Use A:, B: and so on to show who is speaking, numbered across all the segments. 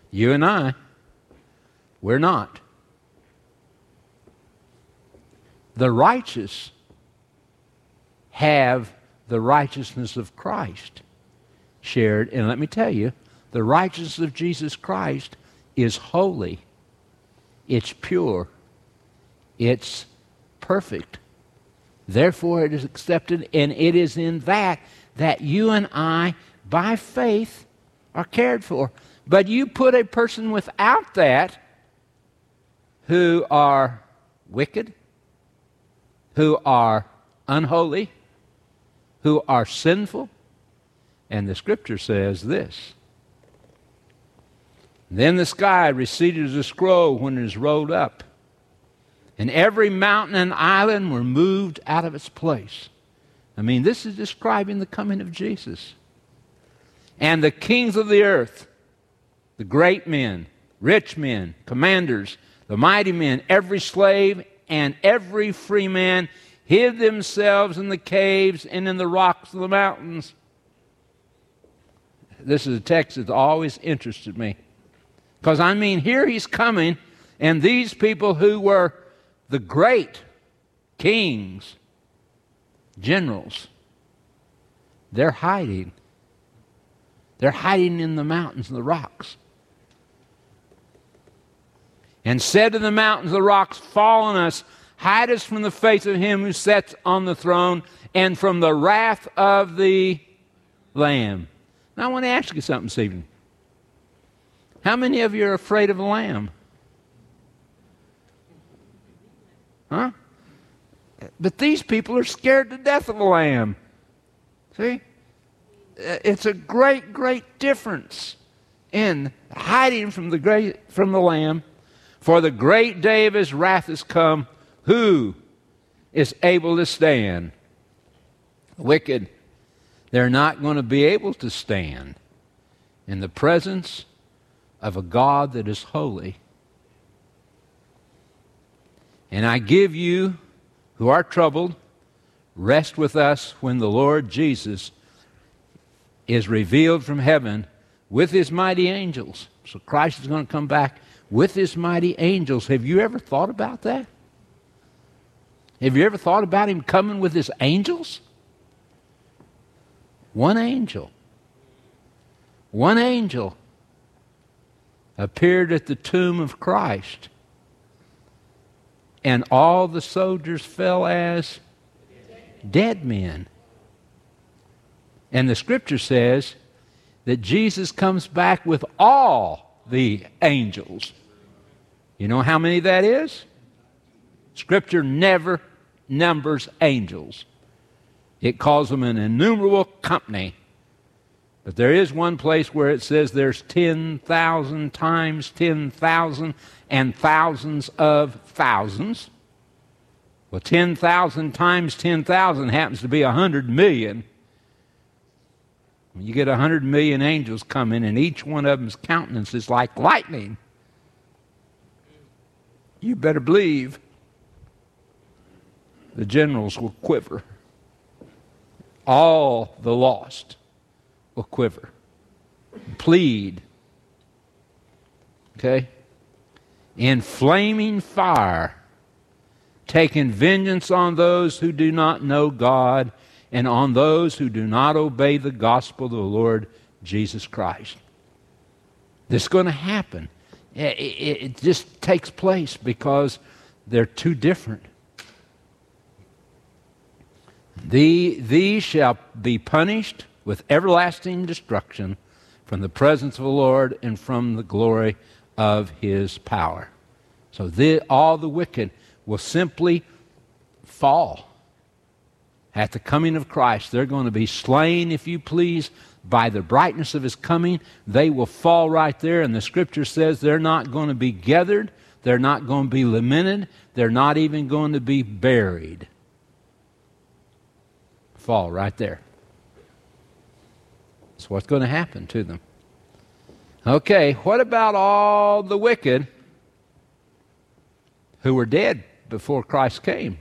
A: You and I, we're not. The righteous have the righteousness of Christ shared. And let me tell you, the righteousness of Jesus Christ is holy. It's pure. It's perfect. Therefore, it is accepted, and it is in that you and I, by faith, are cared for. But you put a person without that, who are wicked, who are unholy, who are sinful, and the Scripture says this: then the sky receded as a scroll when it is rolled up, and every mountain and island were moved out of its place. I mean, this is describing the coming of Jesus. And the kings of the earth, the great men, rich men, commanders, the mighty men, every slave and every free man, hid themselves in the caves and in the rocks of the mountains. This is a text that's always interested me. Because, I mean, here he's coming, and these people who were the great kings, generals, they're hiding. They're hiding in the mountains and the rocks. And said to the mountains, the rocks, fall on us, hide us from the face of him who sits on the throne and from the wrath of the Lamb. Now I want to ask you something this evening. How many of you are afraid of a lamb? Huh? But these people are scared to death of a lamb. See? It's a great, great difference in hiding from the Lamb. For the great day of his wrath has come. Who is able to stand? Wicked. They're not going to be able to stand in the presence of a God that is holy. And I give you who are troubled, rest with us when the Lord Jesus is revealed from heaven with his mighty angels. So Christ is going to come back with his mighty angels. Have you ever thought about that? Have you ever thought about him coming with his angels? One angel appeared at the tomb of Christ, and all the soldiers fell as dead men. And the Scripture says that Jesus comes back with all the angels. You know how many that is? Scripture never numbers angels. It calls them an innumerable company. But there is one place where it says there's 10,000 times 10,000 and thousands of thousands. Well, 10,000 times 10,000 happens to be 100 million. When you get 100 million angels coming, and each one of them's countenance is like lightning, you better believe the generals will quiver. All the lost will quiver, plead. Okay? In flaming fire, taking vengeance on those who do not know God and on those who do not obey the gospel of the Lord Jesus Christ. This is going to happen. It just takes place because they're too different. These shall be punished with everlasting destruction from the presence of the Lord and from the glory of his power. So all the wicked will simply fall at the coming of Christ. They're going to be slain, if you please, by the brightness of his coming. They will fall right there, and the Scripture says they're not going to be gathered, they're not going to be lamented, they're not even going to be buried. Fall right there. That's what's going to happen to them. Okay, what about all the wicked who were dead before Christ came?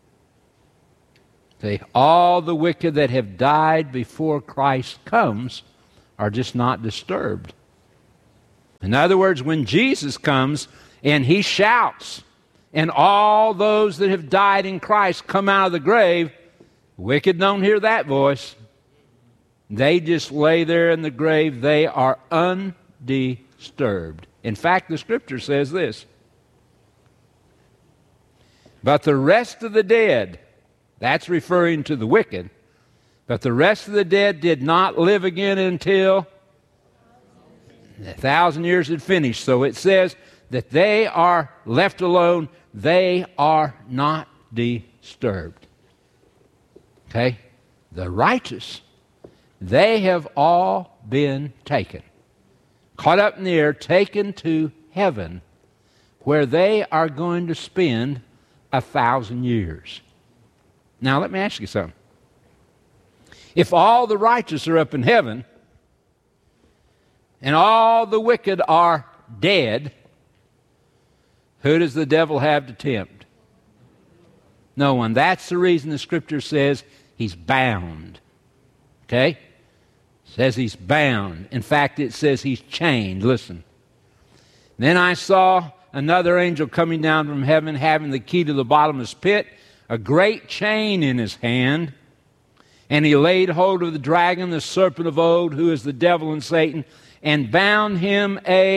A: All the wicked that have died before Christ comes are just not disturbed. In other words, when Jesus comes and he shouts, and all those that have died in Christ come out of the grave, the wicked don't hear that voice. They just lay there in the grave. They are undisturbed. In fact, the Scripture says this: but the rest of the dead, that's referring to the wicked, but the rest of the dead did not live again until 1,000 years had finished. So it says that they are left alone. They are not disturbed. Okay? The righteous, they have all been taken, caught up in the air, taken to heaven, where they are going to spend 1,000 years. Now, let me ask you something. If all the righteous are up in heaven and all the wicked are dead, who does the devil have to tempt? No one. That's the reason the Scripture says he's bound. Okay? It says he's bound. In fact, it says he's chained. Listen. Then I saw another angel coming down from heaven, having the key to the bottomless pit, a great chain in his hand. And he laid hold of the dragon, the serpent of old, who is the devil and Satan, and bound him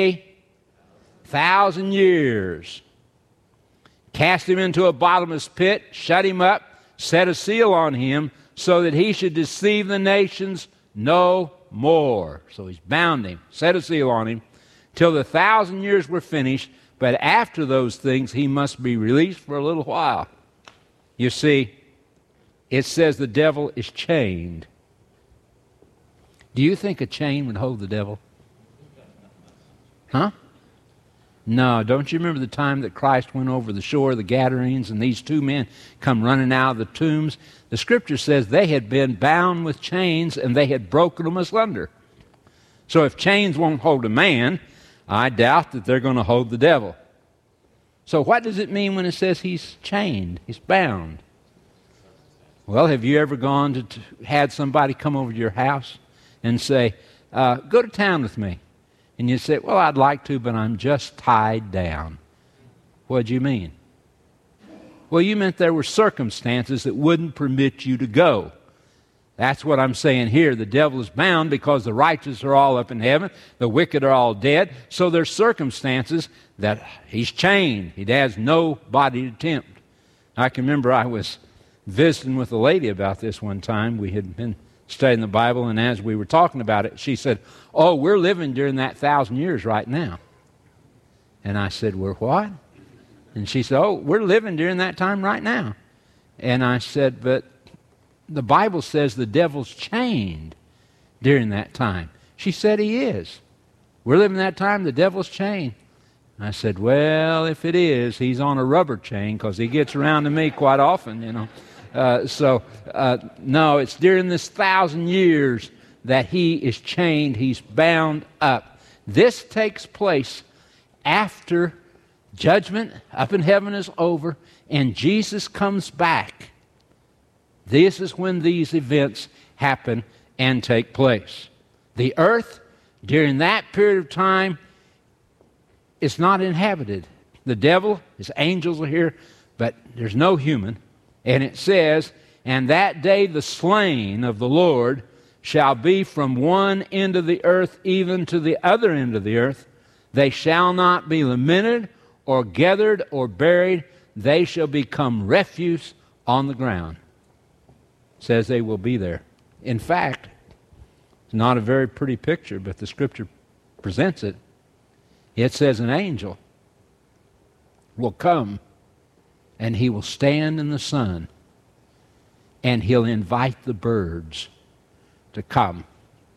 A: 1,000 years. Cast him into a bottomless pit, shut him up, set a seal on him, so that he should deceive the nations no more. So he's bound him, set a seal on him, till the 1,000 years were finished. But after those things, he must be released for a little while. You see, it says the devil is chained. Do you think a chain would hold the devil? Huh? No, don't you remember the time that Christ went over the shore of the Gadarenes and these two men come running out of the tombs? The Scripture says they had been bound with chains and they had broken them asunder. So if chains won't hold a man, I doubt that they're going to hold the devil. So what does it mean when it says he's chained, he's bound? Well, have you ever gone to had somebody come over to your house and say, go to town with me? And you say, well, I'd like to, but I'm just tied down. What do you mean? Well, you meant there were circumstances that wouldn't permit you to go. That's what I'm saying here. The devil is bound because the righteous are all up in heaven, the wicked are all dead. So there's circumstances that he's chained. He has nobody to tempt. I can remember I was visiting with a lady about this one time. We had been studying the Bible, and as we were talking about it, she said, oh, we're living during that 1,000 years right now. And I said, we're what? And she said, oh, we're living during that time right now. And I said, but the Bible says the devil's chained during that time. She said he is. We're living that time, the devil's chained. I said, well, if it is, he's on a rubber chain because he gets around to me quite often, you know. No, it's during this 1,000 years that he is chained. He's bound up. This takes place after judgment up in heaven is over and Jesus comes back. This is when these events happen and take place. The earth, during that period of time, is not inhabited. The devil, his angels are here, but there's no human. And it says, and that day the slain of the Lord shall be from one end of the earth even to the other end of the earth. They shall not be lamented or gathered or buried. They shall become refuse on the ground. It says they will be there. In fact, it's not a very pretty picture, but the Scripture presents it. It says an angel will come and he will stand in the sun and he'll invite the birds to come.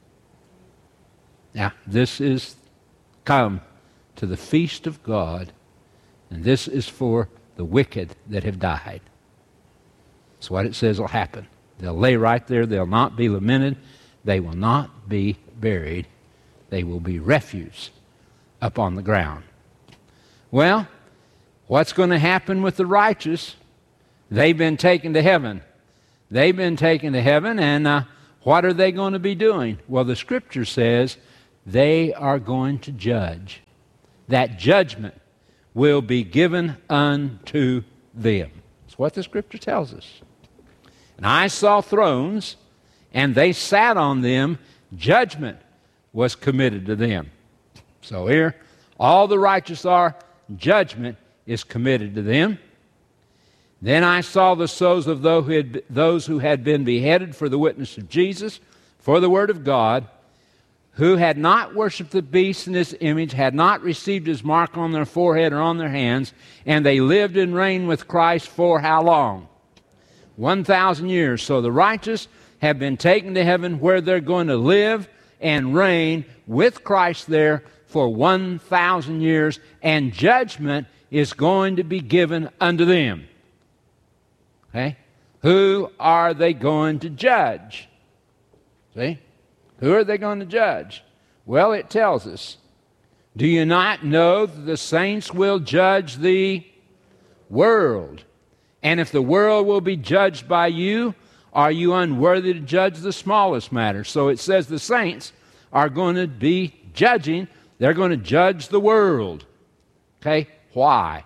A: Now, this is come to the feast of God, and this is for the wicked that have died. That's what it says will happen. They'll lay right there. They'll not be lamented. They will not be buried. They will be refuse up on the ground. Well, what's going to happen with the righteous? They've been taken to heaven. They've been taken to heaven, and what are they going to be doing? Well, the Scripture says they are going to judge. That judgment will be given unto them. That's what the Scripture tells us. And I saw thrones, and they sat on them. Judgment was committed to them. So here, all the righteous are, judgment is committed to them. Then I saw the souls of those who had been beheaded for the witness of Jesus, for the word of God, who had not worshipped the beast in his image, had not received his mark on their forehead or on their hands, and they lived and reigned with Christ for how long? 1,000 years. So the righteous have been taken to heaven, where they're going to live and reign with Christ there for 1,000 years, and judgment is going to be given unto them. Okay? Who are they going to judge? See? Who are they going to judge? Well, it tells us. Do you not know that the saints will judge the world? And if the world will be judged by you, are you unworthy to judge the smallest matter? So it says the saints are going to be judging. They're going to judge the world. Okay? Why?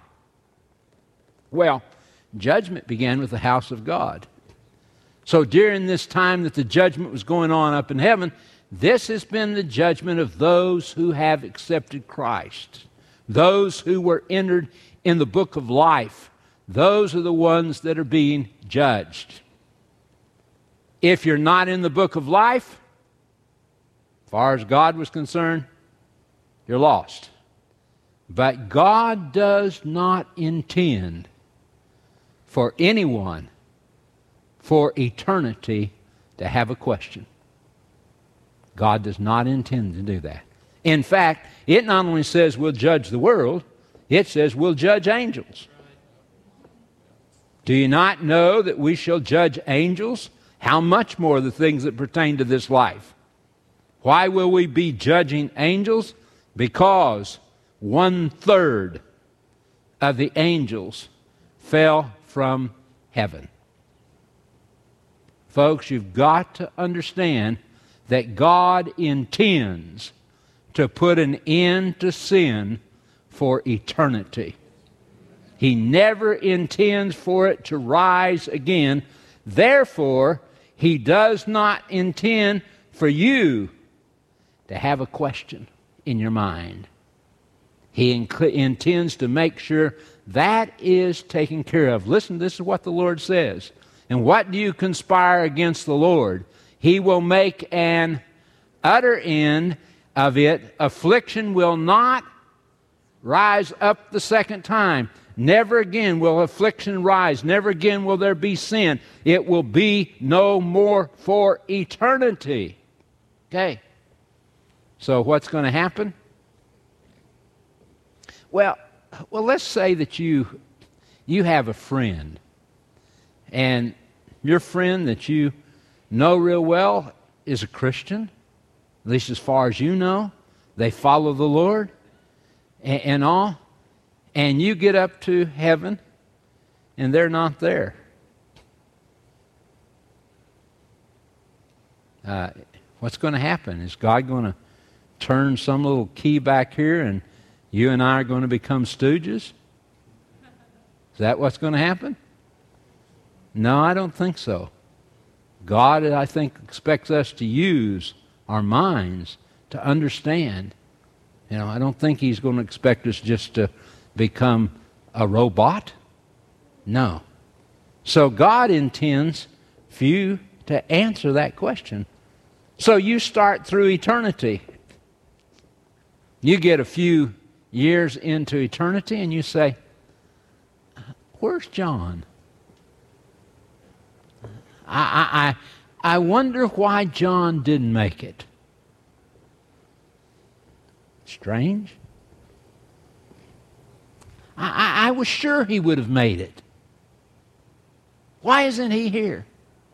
A: Well, judgment began with the house of God. So during this time that the judgment was going on up in heaven, this has been the judgment of those who have accepted Christ. Those who were entered in the book of life. Those are the ones that are being judged. If you're not in the book of life, as far as God was concerned, you're lost. But God does not intend for anyone for eternity to have a question. God does not intend to do that. In fact, it not only says we'll judge the world, it says we'll judge angels. Do you not know that we shall judge angels? How much more the things that pertain to this life? Why will we be judging angels? Because 1/3 of the angels fell from heaven. Folks, you've got to understand that God intends to put an end to sin for eternity. He never intends for it to rise again. Therefore, He does not intend for you to have a question in your mind. He intends to make sure that is taken care of. Listen, this is what the Lord says. And what do you conspire against the Lord? He will make an utter end of it. Affliction will not rise up the second time. Never again will affliction rise. Never again will there be sin. It will be no more for eternity. Okay. So what's going to happen? Well, let's say that you have a friend, and your friend that you know real well is a Christian, at least as far as you know. They follow the Lord and all. And you get up to heaven, and they're not there. What's going to happen? Is God going to turn some little key back here, and you and I are going to become stooges? Is that what's going to happen? No, I don't think so. God, I think, expects us to use our minds to understand. You know, I don't think He's going to expect us just to become a robot. No. So God intends for you to answer that question. So you start through eternity. You get a few years into eternity and you say, where's John? I wonder why John didn't make it. Strange. I was sure he would have made it. Why isn't he here?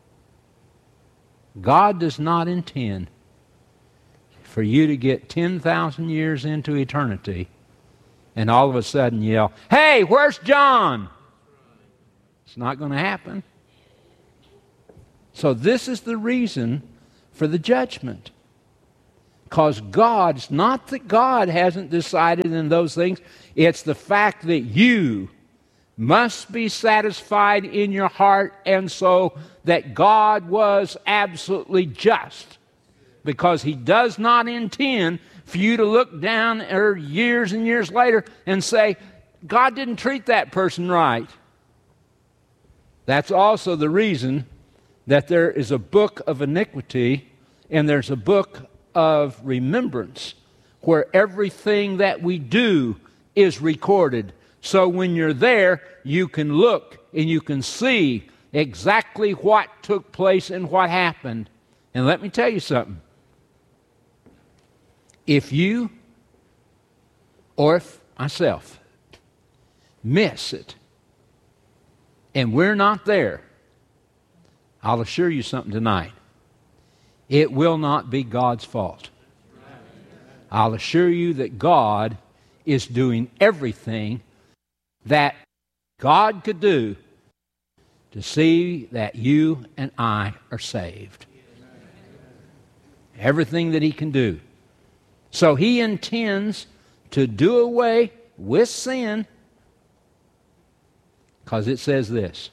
A: God does not intend for you to get 10,000 years into eternity and all of a sudden yell, hey, where's John? It's not going to happen. So this is the reason for the judgment. Because it's not that God hasn't decided in those things. It's the fact that you must be satisfied in your heart and soul that God was absolutely just. Because He does not intend for you to look down years and years later and say, God didn't treat that person right. That's also the reason that there is a book of iniquity and there's a book of remembrance where everything that we do is recorded. So when you're there, you can look and you can see exactly what took place and what happened. And let me tell you something. If you or if myself miss it and we're not there, I'll assure you something tonight. It will not be God's fault. I'll assure you that God is doing everything that God could do to see that you and I are saved. Everything that He can do. So He intends to do away with sin, because it says this,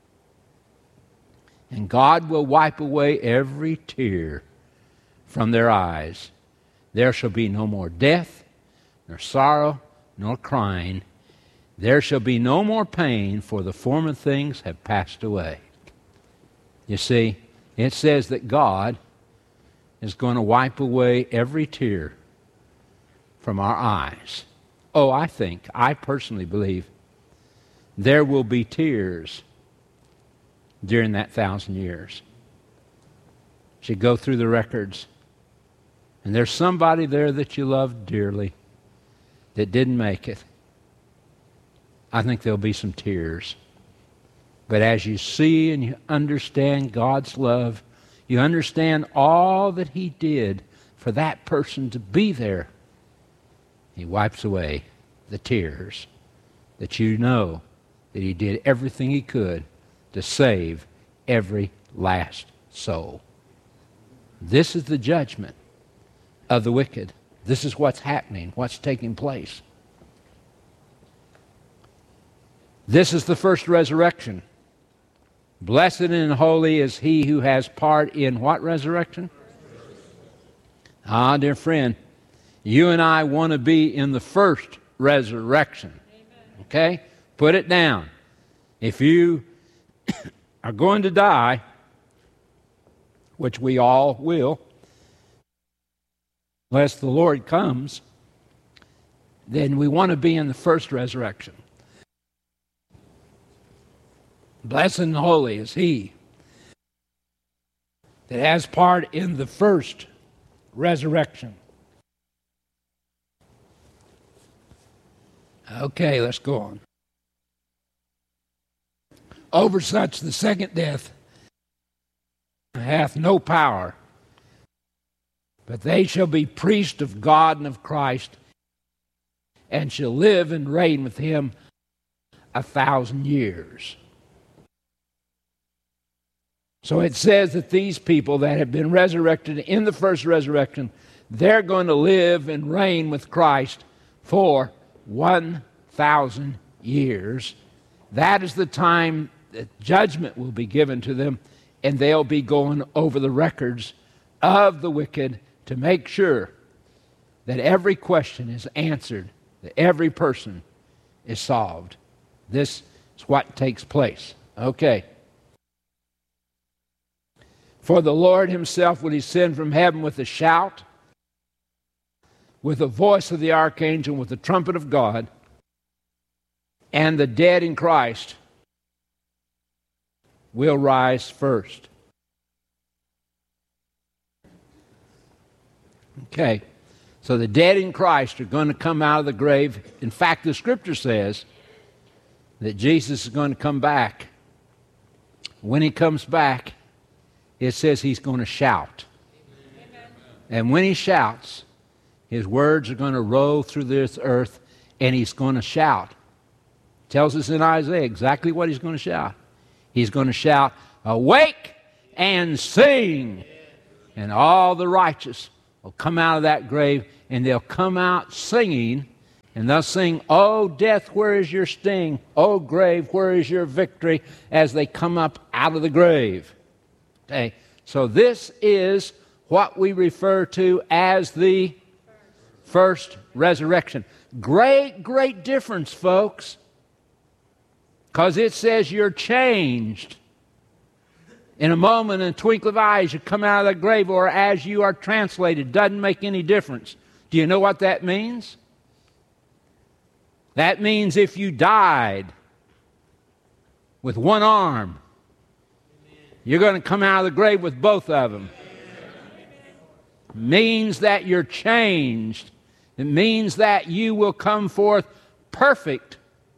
A: and God will wipe away every tear from their eyes. There shall be no more death, nor sorrow, nor crying. There shall be no more pain, for the former things have passed away. You see, it says that God is going to wipe away every tear from our eyes. Oh, I personally believe there will be tears during that 1,000 years. You go through the records, and there's somebody there that you love dearly that didn't make it. I think there'll be some tears. But as you see and you understand God's love, you understand all that He did for that person to be there, He wipes away the tears that you know that He did everything He could to save every last soul. This is the judgment of the wicked. This is what's happening, what's taking place. This is the first resurrection. Blessed and holy is he who has part in what resurrection? Ah, dear friend, you and I want to be in the first resurrection. Okay? Put it down. If you are going to die, which we all will, unless the Lord comes, then we want to be in the first resurrection. Blessed and holy is he that has part in the first resurrection. Okay, let's go on. Over such the second death hath no power, but they shall be priests of God and of Christ, and shall live and reign with Him 1,000 years. So it says that these people that have been resurrected in the first resurrection, they're going to live and reign with Christ for 1,000 years. That is the time that judgment will be given to them, and they'll be going over the records of the wicked to make sure that every question is answered, that every person is solved. This is what takes place. Okay. For the Lord Himself will descend from heaven with a shout, with the voice of the archangel, with the trumpet of God, and the dead in Christ will rise first. Okay, so the dead in Christ are going to come out of the grave. In fact, the Scripture says that Jesus is going to come back. When He comes back, it says He's going to shout. Amen. And when He shouts, His words are going to roll through this earth, and He's going to shout. It tells us in Isaiah exactly what He's going to shout. He's going to shout, "Awake and sing, and all the righteous will come out of that grave, and they'll come out singing, and they'll sing, "Oh, death, where is your sting? Oh, grave, where is your victory?" as they come up out of the grave. Okay, so this is what we refer to as the first resurrection. Great, great difference, folks, because it says you're changed. In a moment, in a twinkle of eyes, you come out of the grave, or as you are translated. Doesn't make any difference. Do you know what that means? That means if you died with one arm, you're going to come out of the grave with both of them. Means that you're changed. It means that you will come forth perfect.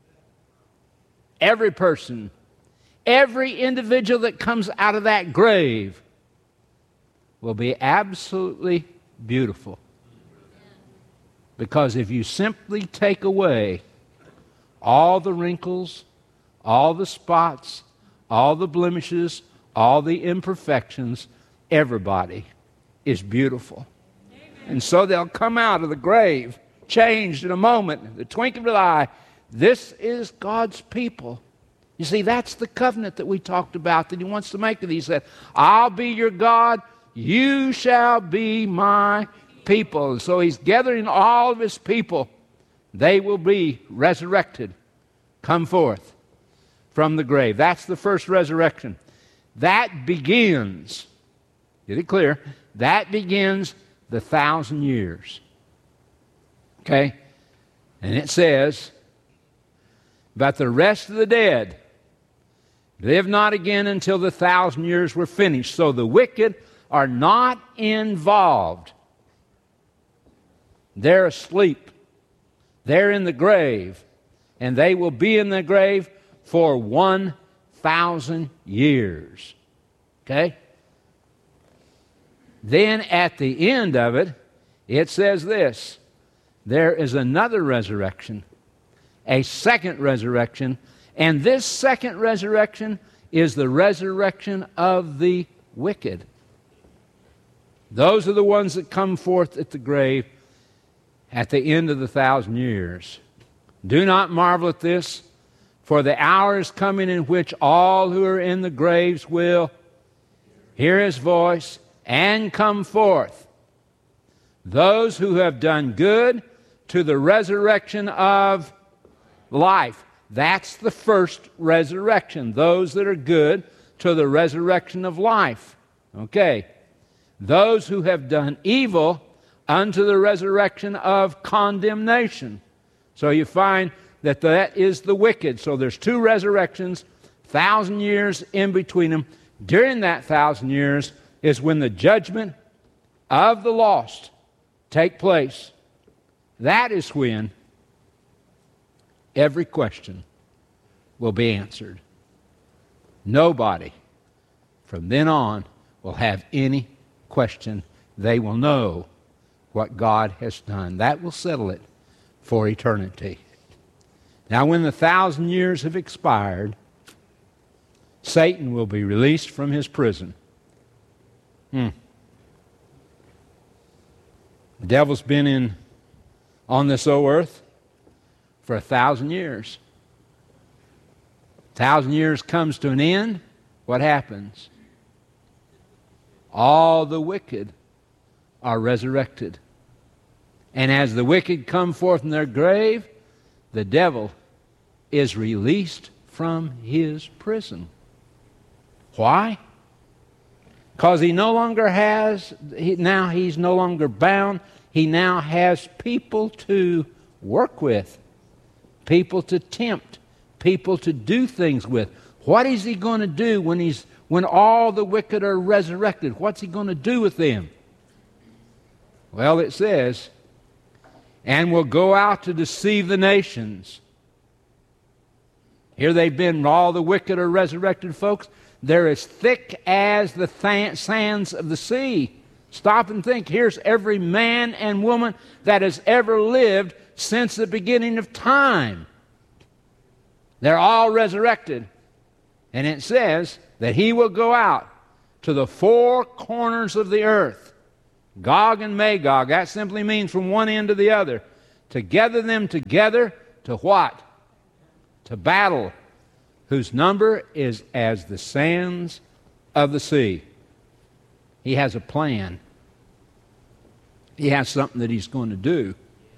A: Every person, every individual that comes out of that grave will be absolutely beautiful. Because if you simply take away all the wrinkles, all the spots, all the blemishes, all the imperfections, everybody is beautiful. And so they'll come out of the grave changed in a moment, the twinkling of an eye. This is God's people. You see, that's the covenant that we talked about that He wants to make with you. He said, "I'll be your God, you shall be my people." And so He's gathering all of His people. They will be resurrected, come forth from the grave. That's the first resurrection. That begins, get it clear, that begins the 1,000 years. Okay? And it says, "But the rest of the dead live not again until the 1,000 years were finished." So the wicked are not involved. They're asleep. They're in the grave. And they will be in the grave for 1,000 years. Okay? Then at the end of it, it says this: there is another resurrection, a second resurrection, and this second resurrection is the resurrection of the wicked. Those are the ones that come forth at the grave at the end of the 1,000 years. Do not marvel at this, for the hour is coming in which all who are in the graves will hear His voice and come forth. Those who have done good to the resurrection of life. That's the first resurrection. Those that are good to the resurrection of life. Okay. Those who have done evil unto the resurrection of condemnation. So you find that that is the wicked. So there's two resurrections, 1,000 years in between them. During that 1,000 years is when the judgment of the lost take place. That is when every question will be answered. Nobody from then on will have any question. They will know what God has done. That will settle it for eternity. Now, when the 1,000 years have expired, Satan will be released from his prison. The devil's been on this old earth for 1,000 years. 1,000 years comes to an end. What happens? All the wicked are resurrected. And as the wicked come forth in their grave, the devil is released from his prison. Why? Because he no longer has, he's no longer bound. He now has people to work with, people to tempt, people to do things with. What is he going to do when all the wicked are resurrected? What's he going to do with them? Well, it says, "and will go out to deceive the nations." Here they've been, all the wicked are resurrected, folks. They're as thick as the sands of the sea. Stop and think. Here's every man and woman that has ever lived since the beginning of time. They're all resurrected. And it says that he will go out to the four corners of the earth, Gog and Magog. That simply means from one end to the other. To gather them together to what? To battle, whose number is as the sands of the sea. He has a plan. He has something that he's going to do.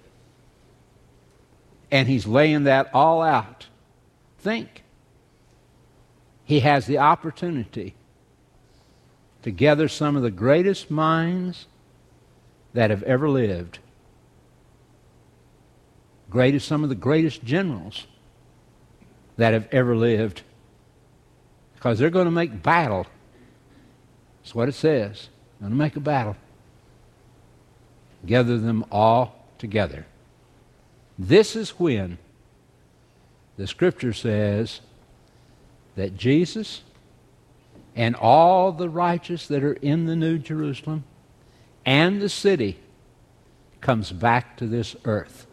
A: And he's laying that all out. Think. He has the opportunity to gather some of the greatest minds that have ever lived. Some of the greatest generals that have ever lived. Because they're going to make battle. That's what it says. They're going to make a battle. Gather them all together. This is when the Scripture says that Jesus and all the righteous that are in the New Jerusalem and the city comes back to this earth.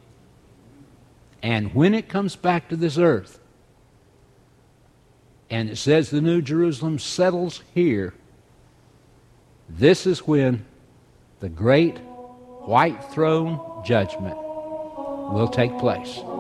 A: And when it comes back to this earth, and it says the New Jerusalem settles here, this is when the great white throne judgment will take place.